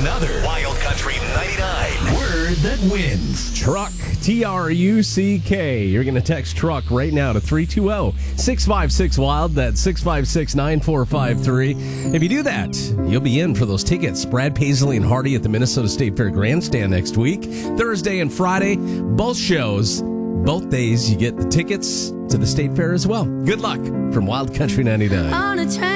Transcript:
another Wild Country 99 word that wins. Truck, T-R-U-C-K. You're going to text truck right now to 320-656-WILD. That's 656-9453. If you do that, you'll be in for those tickets. Brad Paisley and Hardy at the Minnesota State Fair Grandstand next week. Thursday and Friday, both shows. Both days, you get the tickets to the State Fair as well. Good luck from Wild Country 99. On a train.